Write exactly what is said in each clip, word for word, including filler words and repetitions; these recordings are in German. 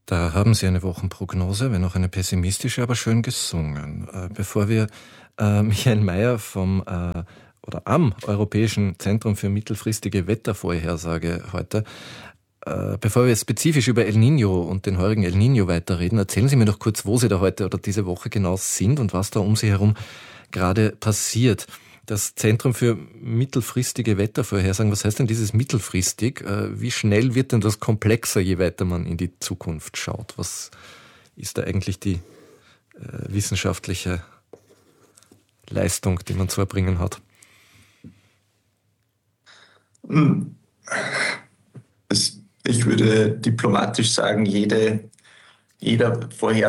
Da haben Sie eine Wochenprognose, wenn auch eine pessimistische, aber schön gesungen. Bevor wir äh, Michael Mayer vom äh, oder am Europäischen Zentrum für mittelfristige Wettervorhersage heute, äh, bevor wir spezifisch über El Niño und den heurigen El Niño weiterreden, erzählen Sie mir doch kurz, wo Sie da heute oder diese Woche genau sind und was da um Sie herum gerade passiert. Das Zentrum für mittelfristige Wettervorhersagen, was heißt denn dieses mittelfristig? Wie schnell wird denn das komplexer, je weiter man in die Zukunft schaut? Was ist da eigentlich die äh, wissenschaftliche Leistung, die man zu erbringen hat? Ich würde diplomatisch sagen, jede, jeder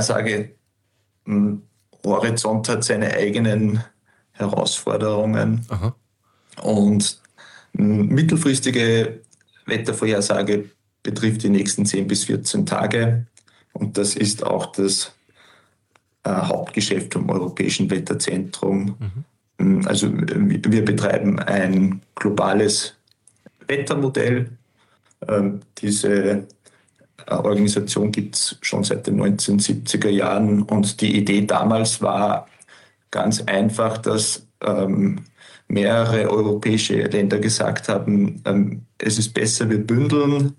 Vorhersagehorizont hat seine eigenen Herausforderungen. Aha. Und mittelfristige Wettervorhersage betrifft die nächsten zehn bis vierzehn Tage. Und das ist auch das äh, Hauptgeschäft vom Europäischen Wetterzentrum. Mhm. Also wir betreiben ein globales Wettermodell. Ähm, diese äh, Organisation gibt es schon seit den neunzehnhundertsiebziger Jahren. Und die Idee damals war ganz einfach, dass ähm, mehrere europäische Länder gesagt haben, ähm, es ist besser, wir bündeln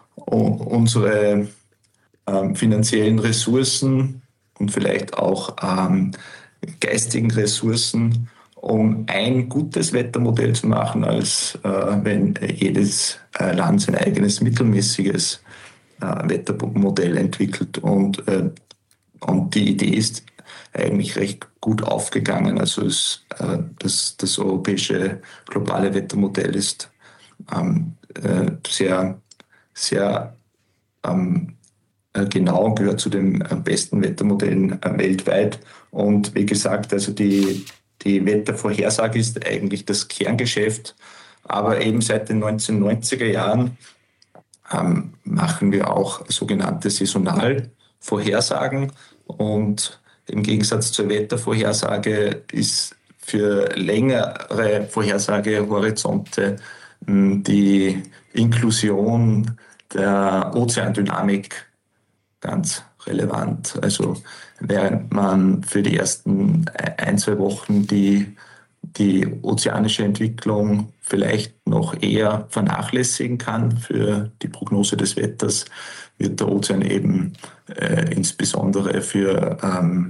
unsere ähm, finanziellen Ressourcen und vielleicht auch ähm, geistigen Ressourcen, um ein gutes Wettermodell zu machen, als äh, wenn jedes äh, Land sein eigenes mittelmäßiges äh, Wettermodell entwickelt. Und, äh, und die Idee ist eigentlich recht gut aufgegangen. Also es, äh, das, das europäische globale Wettermodell ist ähm, äh, sehr, sehr ähm, genau und gehört zu den besten Wettermodellen äh, weltweit. Und wie gesagt, also die, die Wettervorhersage ist eigentlich das Kerngeschäft. Aber eben seit den neunzehnhundertneunziger Jahren ähm, machen wir auch sogenannte Saisonalvorhersagen. Und im Gegensatz zur Wettervorhersage ist für längere Vorhersagehorizonte die Inklusion der Ozeandynamik ganz relevant. Also während man für die ersten ein, zwei Wochen die, die ozeanische Entwicklung vielleicht noch eher vernachlässigen kann für die Prognose des Wetters, wird der Ozean eben äh, insbesondere für ähm,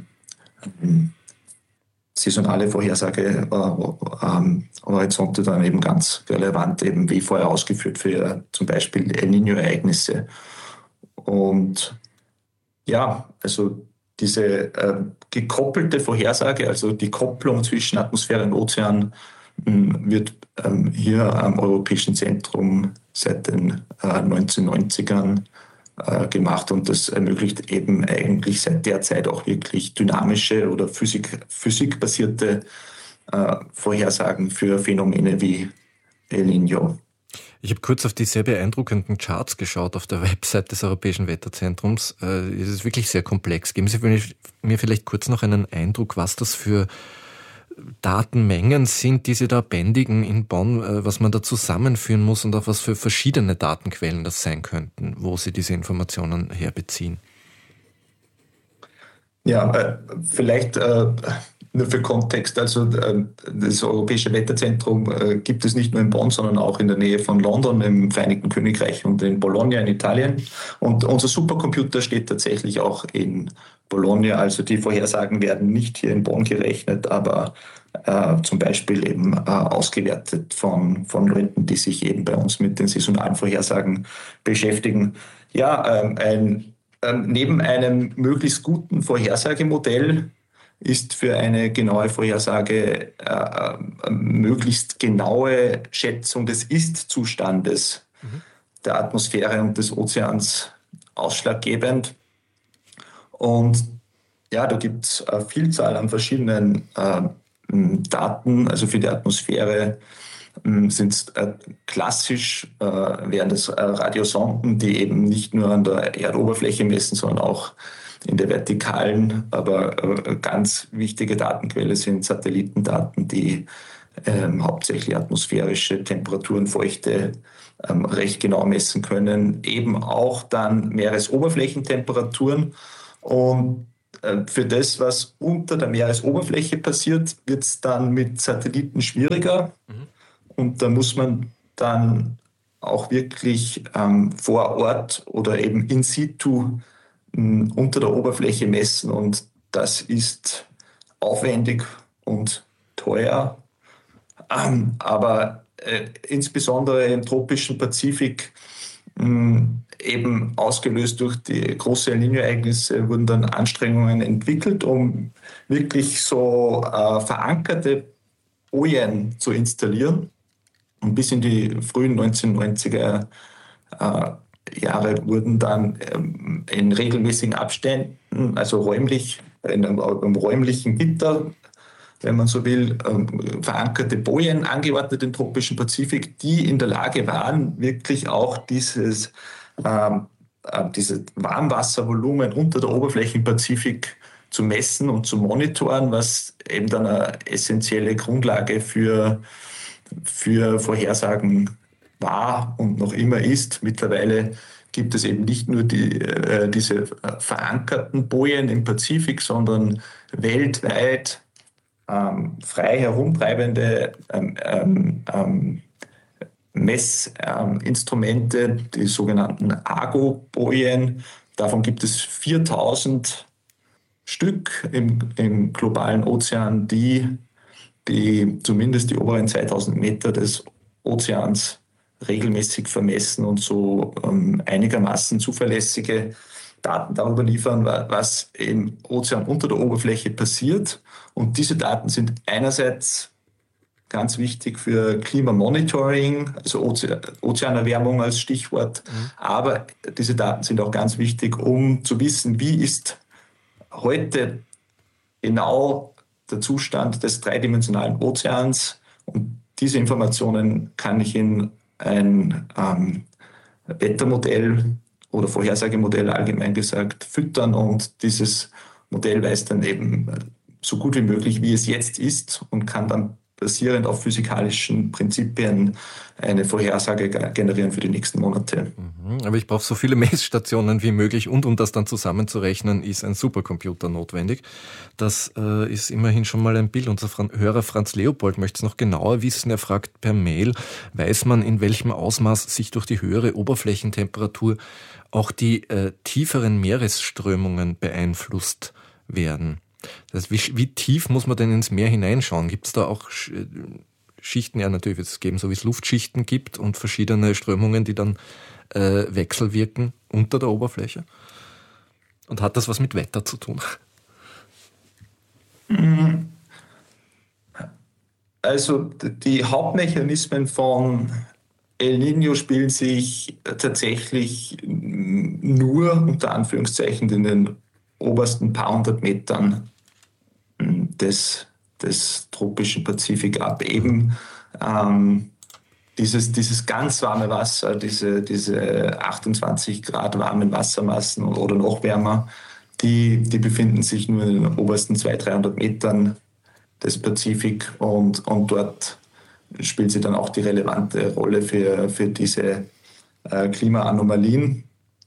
saisonale Vorhersage äh, ähm, Horizonte dann eben ganz relevant, eben wie vorher ausgeführt für zum Beispiel El Niño-Ereignisse. Und ja, also diese äh, gekoppelte Vorhersage, also die Kopplung zwischen Atmosphäre und Ozean, mh, wird ähm, hier am Europäischen Zentrum seit den äh, neunzehnhundertneunzigern äh, gemacht, und das ermöglicht eben eigentlich seit der Zeit auch wirklich dynamische oder Physik, physikbasierte äh, Vorhersagen für Phänomene wie El Niño. Ich habe kurz auf die sehr beeindruckenden Charts geschaut auf der Website des Europäischen Wetterzentrums. Es ist wirklich sehr komplex. Geben Sie mir vielleicht kurz noch einen Eindruck, was das für Datenmengen sind, die Sie da bändigen in Bonn, was man da zusammenführen muss und auch was für verschiedene Datenquellen das sein könnten, wo Sie diese Informationen herbeziehen. Ja, äh, vielleicht äh, nur für Kontext, also äh, das Europäische Wetterzentrum äh, gibt es nicht nur in Bonn, sondern auch in der Nähe von London im Vereinigten Königreich und in Bologna in Italien. Und unser Supercomputer steht tatsächlich auch in Bologna, also die Vorhersagen werden nicht hier in Bonn gerechnet, aber äh, zum Beispiel eben äh, ausgewertet von, von Leuten, die sich eben bei uns mit den saisonalen Vorhersagen beschäftigen. Ja, ähm, ein Ähm, neben einem möglichst guten Vorhersagemodell ist für eine genaue Vorhersage äh, äh, möglichst genaue Schätzung des Ist-Zustandes mhm. der Atmosphäre und des Ozeans ausschlaggebend. Und ja, da gibt es eine Vielzahl an verschiedenen äh, Daten. Also für die Atmosphäre sind es äh, klassisch, äh, wären das äh, Radiosonden, die eben nicht nur an der Erdoberfläche messen, sondern auch in der vertikalen. Aber äh, ganz wichtige Datenquelle sind Satellitendaten, die äh, hauptsächlich atmosphärische Temperaturen, Feuchte ähm, recht genau messen können. Eben auch dann Meeresoberflächentemperaturen. Und äh, für das, was unter der Meeresoberfläche passiert, wird es dann mit Satelliten schwieriger. Mhm. Und da muss man dann auch wirklich ähm, vor Ort oder eben in situ mh, unter der Oberfläche messen. Und das ist aufwendig und teuer. Ähm, aber äh, insbesondere im tropischen Pazifik, mh, eben ausgelöst durch die großen El Niño-Ereignisse, wurden dann Anstrengungen entwickelt, um wirklich so äh, verankerte Bojen zu installieren. Und bis in die frühen neunzehnhundertneunziger äh, Jahre wurden dann ähm, in regelmäßigen Abständen, also räumlich, in einem, einem räumlichen Gitter, wenn man so will, ähm, verankerte Bojen angeordnet im tropischen Pazifik, die in der Lage waren, wirklich auch dieses, ähm, äh, dieses Warmwasservolumen unter der Oberfläche im Pazifik zu messen und zu monitoren, was eben dann eine essentielle Grundlage für für Vorhersagen war und noch immer ist. Mittlerweile gibt es eben nicht nur die, äh, diese verankerten Bojen im Pazifik, sondern weltweit ähm, frei herumtreibende ähm, ähm, Messinstrumente, ähm, die sogenannten Argo-Bojen. Davon gibt es viertausend Stück im, im globalen Ozean, die die zumindest die oberen zweitausend Meter des Ozeans regelmäßig vermessen und so ähm, einigermaßen zuverlässige Daten darüber liefern, was im Ozean unter der Oberfläche passiert. Und diese Daten sind einerseits ganz wichtig für Klimamonitoring, also Oze- Ozeanerwärmung als Stichwort, mhm. aber diese Daten sind auch ganz wichtig, um zu wissen, wie ist heute genau der Zustand des dreidimensionalen Ozeans, und diese Informationen kann ich in ein ähm, Wettermodell oder Vorhersagemodell allgemein gesagt füttern, und dieses Modell weiß dann eben so gut wie möglich, wie es jetzt ist, und kann dann basierend auf physikalischen Prinzipien eine Vorhersage generieren für die nächsten Monate. Aber ich brauche so viele Messstationen wie möglich, und um das dann zusammenzurechnen, ist ein Supercomputer notwendig. Das äh, ist immerhin schon mal ein Bild. Unser Fran- Hörer Franz Leopold möchte es noch genauer wissen. Er fragt per Mail, weiß man, in welchem Ausmaß sich durch die höhere Oberflächentemperatur auch die äh, tieferen Meeresströmungen beeinflusst werden? Das heißt, wie, wie tief muss man denn ins Meer hineinschauen? Gibt es da auch Schichten? Ja, natürlich wird es geben, so wie es Luftschichten gibt und verschiedene Strömungen, die dann äh, wechselwirken unter der Oberfläche. Und hat das was mit Wetter zu tun? Also die Hauptmechanismen von El Niño spielen sich tatsächlich nur unter Anführungszeichen in den obersten paar hundert Metern des, des tropischen Pazifik ab. Eben ähm, dieses, dieses ganz warme Wasser, diese, diese achtundzwanzig Grad warmen Wassermassen oder noch wärmer, die, die befinden sich nur in den obersten zweihundert, dreihundert Metern des Pazifik, und, und dort spielt sie dann auch die relevante Rolle für, für diese äh, Klimaanomalien.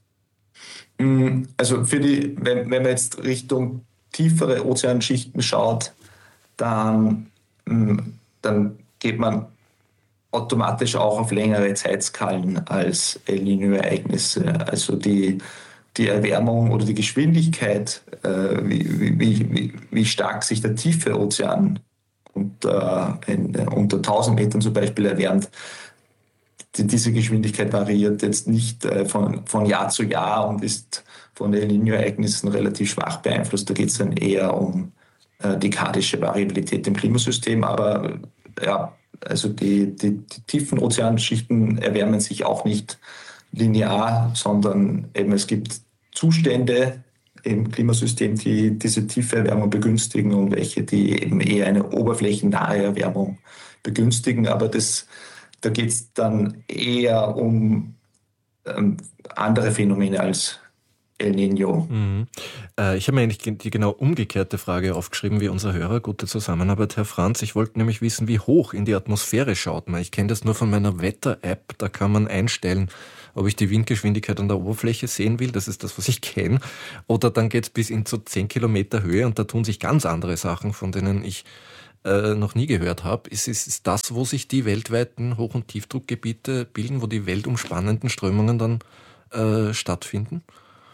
Also für die, wenn, wenn man jetzt Richtung tiefere Ozeanschichten schaut, dann, dann geht man automatisch auch auf längere Zeitskalen als El Niño-Ereignisse. Also die, die Erwärmung oder die Geschwindigkeit, äh, wie, wie, wie, wie stark sich der tiefe Ozean unter, in, unter tausend Metern zum Beispiel erwärmt, diese Geschwindigkeit variiert jetzt nicht von, von Jahr zu Jahr und ist von den El Niño-Ereignissen relativ schwach beeinflusst. Da geht es dann eher um äh, dekadische Variabilität im Klimasystem. Aber ja, also die, die, die tiefen Ozeanschichten erwärmen sich auch nicht linear, sondern eben es gibt Zustände im Klimasystem, die diese tiefe Erwärmung begünstigen, und welche, die eben eher eine oberflächennahe Erwärmung begünstigen. Aber das Da geht es dann eher um ähm, andere Phänomene als El Niño. Mhm. Äh, ich habe mir eigentlich die genau umgekehrte Frage aufgeschrieben wie unser Hörer. Gute Zusammenarbeit, Herr Franz. Ich wollte nämlich wissen, wie hoch in die Atmosphäre schaut man. Ich kenne das nur von meiner Wetter-App. Da kann man einstellen, ob ich die Windgeschwindigkeit an der Oberfläche sehen will. Das ist das, was ich kenne. Oder dann geht es bis in so zehn Kilometer Höhe und da tun sich ganz andere Sachen, von denen ich äh, noch nie gehört habe. Ist, ist, ist das, wo sich die weltweiten Hoch- und Tiefdruckgebiete bilden, wo die weltumspannenden Strömungen dann äh, stattfinden?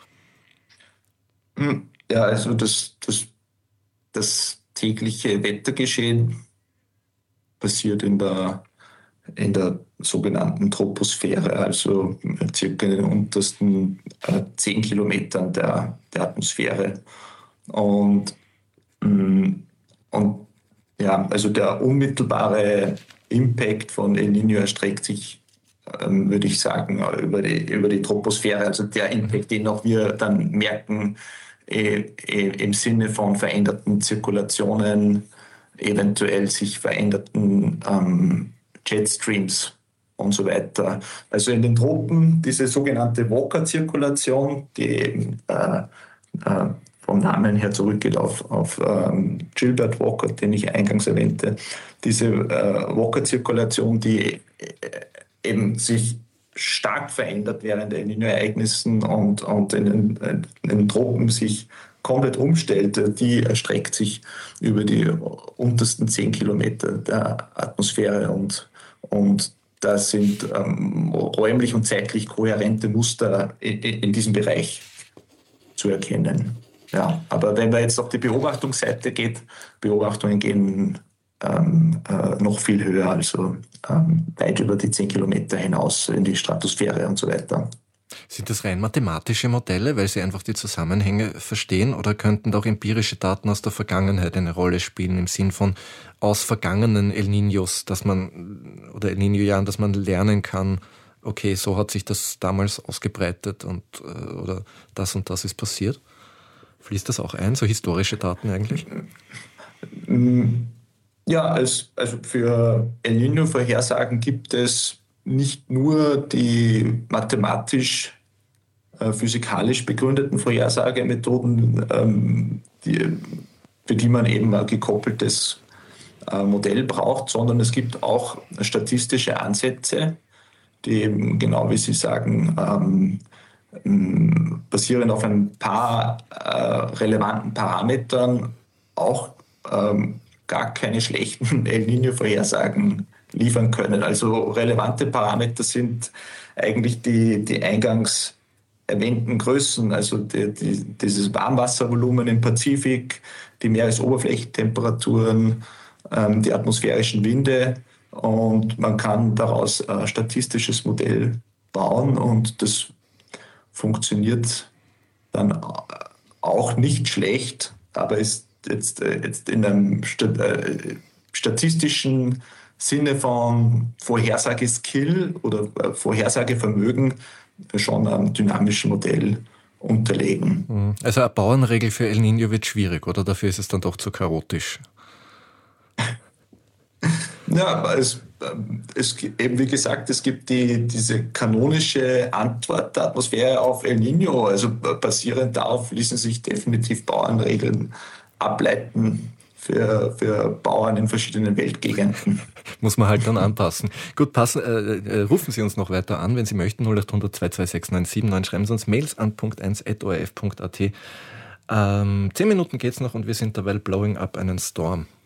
Ja, also das, das, das tägliche Wettergeschehen passiert in der, in der sogenannten Troposphäre, also circa in den untersten äh, zehn Kilometern der, der Atmosphäre. Und, mh, und ja, also der unmittelbare Impact von El Niño erstreckt sich, ähm, würde ich sagen, über die, über die Troposphäre. Also der Impact, den auch wir dann merken, äh, äh, im Sinne von veränderten Zirkulationen, eventuell sich veränderten ähm, Jetstreams und so weiter. Also in den Tropen diese sogenannte Walker-Zirkulation, die eben äh, äh, vom Namen her zurückgeht auf, auf ähm, Gilbert Walker, den ich eingangs erwähnte. Diese äh, Walker-Zirkulation, die äh, eben sich stark verändert während der El Niño-Ereignissen und, und in, den, in den Tropen sich komplett umstellt, die erstreckt sich über die untersten zehn Kilometer der Atmosphäre und, und da sind ähm, räumlich und zeitlich kohärente Muster in, in diesem Bereich zu erkennen. Ja, aber wenn man jetzt auf die Beobachtungsseite geht, Beobachtungen gehen ähm, äh, noch viel höher, also ähm, weit über die zehn Kilometer hinaus in die Stratosphäre und so weiter. Sind das rein mathematische Modelle, weil sie einfach die Zusammenhänge verstehen, oder könnten auch empirische Daten aus der Vergangenheit eine Rolle spielen, im Sinn von aus vergangenen El Niños, dass man, oder El Niño-Jahren, dass man lernen kann, okay, so hat sich das damals ausgebreitet und oder das und das ist passiert? Fließt das auch ein, so historische Daten eigentlich? Ja, als, also für El Niño-Vorhersagen gibt es nicht nur die mathematisch, äh, physikalisch begründeten Vorhersagemethoden, ähm, die, für die man eben ein gekoppeltes äh, Modell braucht, sondern es gibt auch statistische Ansätze, die eben, genau wie Sie sagen, ähm, basierend auf ein paar äh, relevanten Parametern auch ähm, gar keine schlechten El Niño-Vorhersagen liefern können. Also relevante Parameter sind eigentlich die, die eingangs erwähnten Größen, also die, die, dieses Warmwasservolumen im Pazifik, die Meeresoberflächentemperaturen, ähm, die atmosphärischen Winde, und man kann daraus ein statistisches Modell bauen und das funktioniert dann auch nicht schlecht, aber ist jetzt, jetzt in einem statistischen Sinne von Vorhersageskill oder Vorhersagevermögen schon einem dynamischen Modell unterlegen. Also eine Bauernregel für El Niño wird schwierig, oder dafür ist es dann doch zu chaotisch? Ja, es, es eben wie gesagt, es gibt die, diese kanonische Antwort der Atmosphäre auf El Niño. Also basierend darauf ließen sich definitiv Bauernregeln ableiten für, für Bauern in verschiedenen Weltgegenden. Muss man halt dann anpassen. Gut, passen, äh, rufen Sie uns noch weiter an, wenn Sie möchten. null acht hundert zwei zwei sechs neun sieben neun. Schreiben Sie uns Mails an punkt eins at o r f punkt a t. Ähm, zehn Minuten geht's noch und wir sind dabei blowing up einen Storm.